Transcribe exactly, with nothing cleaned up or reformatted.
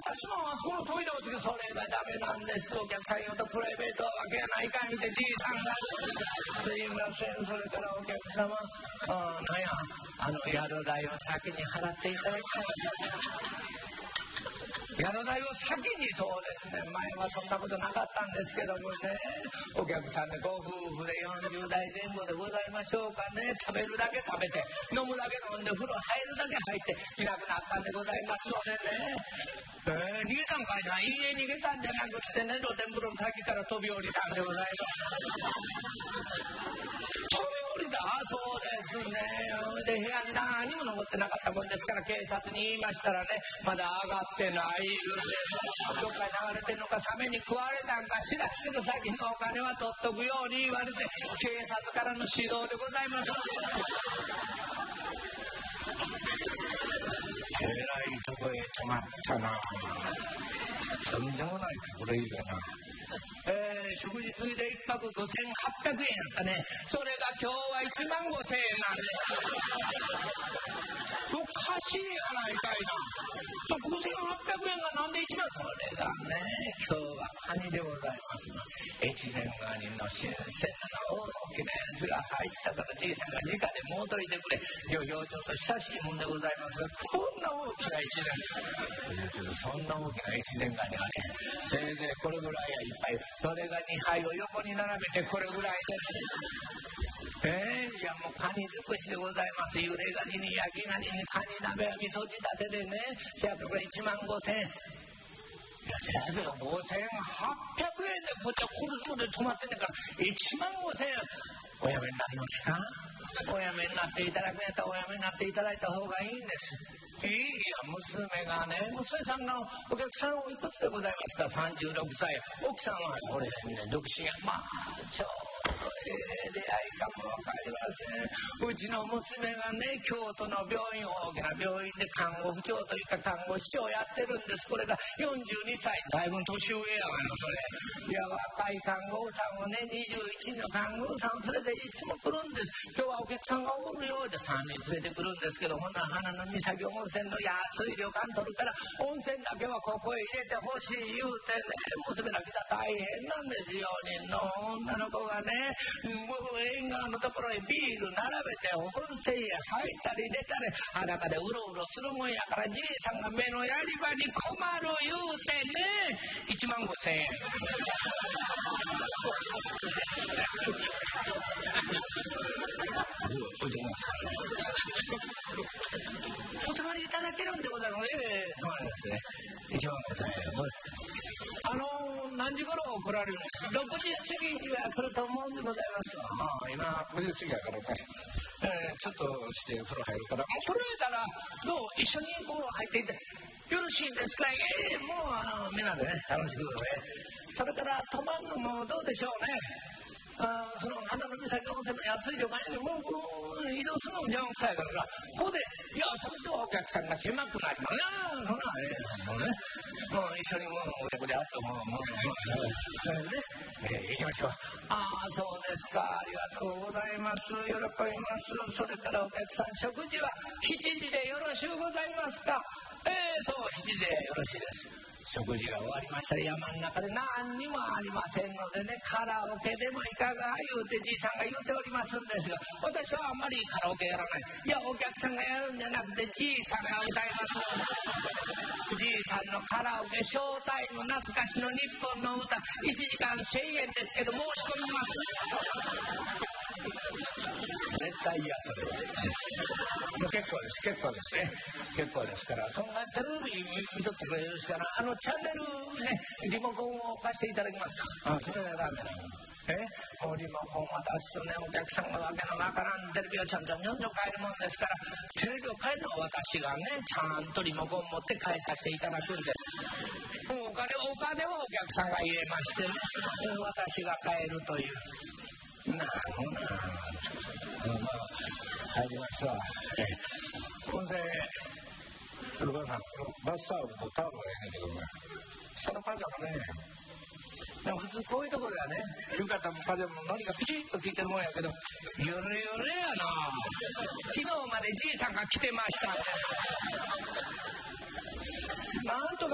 私もあそこのトイレをつけそれがダメなんです。お客さん用とプライベートはわけがないかみてじいさんがすいません、それからお客様あなんやあの宿代を先に払っていただきたい。宿代を先に、そうですね、前はそんなことなかったんですけどもね、お客さんでご夫婦でよんじゅう代前後でございましょうかね。食べるだけ食べて飲むだけ飲んで風呂入るだけ入っていなくなったんでございますのでね、えー、逃げたんかいな。家逃げたんじゃなくてね、露天風呂の先から飛び降りたんでございます。飛び降りた。そうですね。で部屋に何も残ってなかったもんですから警察に言いましたらね、まだ上がってない言うて、どっかに流れてんのかサメに食われたんか知らんけど先のお金は取っとくように言われて、警察からの指導でございます。えらいとこへ泊まったな。とんでもないところへだな。えー、食事ついでいっぱくごせんはっぴゃくえんやったね。それが今日はいちまんごせんえんなんです。おかしいやないかいな。そうごせんはっぴゃくえんがなんでいちまん。それがね、今日はカニでございますの。越前ガニの新鮮な大きなやつが入ったからじいさんが直でもうといてくれ。漁業長と親しいもんでございますが、こんな大きな越前、そんな大きな越前ガニはね、せいぜいこれぐらいやいっぱい。それがにはいを横に並べてこれぐらいで、えー、いやもうカニ尽くしでございます。ゆでガニに焼きガニにカニ鍋は味噌仕立てでね、せやからいちまんごせんえん。いやせやけどごせんはっぴゃくえんでこっちはこれで泊まってんねんからいちまんごせんえんおやめになりますか。おやめになっていただくんやったらおやめになっていただいた方がいいんです。いいや娘がね、娘さんがお客さんおいくつでございますか。さんじゅうろくさい。奥さんはこれね独身や。まあちょうどええ出会いかもわかりません。うちの娘がね京都の病院、大きな病院で看護婦長というか看護師長やってるんです。これがよんじゅうにさい。だいぶ年上やわよそれ。いや若い看護婦さんをねにじゅういちにんの看護婦さんを連れていつも来るんです。今日はお客さんがおるようでさんにん連れてくるんですけど、ほんなら花の岬温泉の安い旅館取るから温泉だけはここへ入れてほしい言うてね、娘ら来たら大変なんですよ。よにんの女の子がね、もう縁側のところへビール並べて温泉へ入ったり出たり裸でうろうろするもんやから、じいさんが目のやり場に困る言うてね、いちまんごせんえんお泊まりいただけるんでございます。ええー、泊まりですね。いちまんごせんえん。あのー、何時頃来られるんです。ろくじ過ぎには来ると思うんでございます。ああ、今ごじ過ぎやからね、えー、ちょっとして風呂入るから、もう来られたらどう一緒にこう入っていってよろしいんですか。ええー、もうあのみんなでね楽しくね。それから泊まるのもどうでしょうね。あその花の岬温泉の安い旅館にもう移動するのも邪魔くさいからここで、いやそれではお客さんが狭くなりますね。そんなええもうね、もう一緒にもうお茶であってもうもうね、えー、行きましょう。ああそうですか、ありがとうございます、喜びます。それからお客さん食事はしちじでよろしゅうございますか。ええー、そうしちじでよろしいです。食事が終わりましたら山の中で何にもありませんのでね、カラオケでもいかが言うてじいさんが言うておりますんですが、私はあんまりカラオケやらない。いやお客さんがやるんじゃなくてじいさんが歌います。じいさんのカラオケショータイム懐かしの日本の歌いちじかんせんえんですけど申し込みます。絶対嫌それは。もう結構です結構ですね結構ですから、そんなテレビ見とってくれるですから、あのチャンネルねリモコンを貸していただけますか。あそれはダメなの。えもうリモコン渡すとねお客さんがわけのわからんテレビをちゃんとにょんにょん変えるもんですから、テレビを変えるのは私がねちゃんとリモコン持って変えさせていただくんです。もうお金お金はお客さんが入れましてね、私が変えるという。なるほどな。まあ入りました。温泉お母さんバスタオルとタオルがええねんけどね、下のパジャマね、でも普通こういうところではね浴衣もパジャマものりがピチッと効いてるもんやけど、よれよれやな。昨日までじいさんが来てましたんです。なんとか